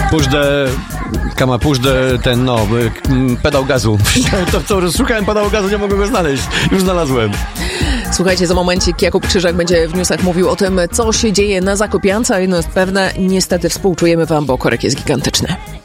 pedał gazu. Szukałem pedału gazu, nie mogłem go znaleźć. Już znalazłem. Słuchajcie, za momencik Jakub Krzyżak będzie w newsach mówił o tym, co się dzieje na Zakopiance, a jedno jest pewne, niestety współczujemy wam, bo korek jest gigantyczny.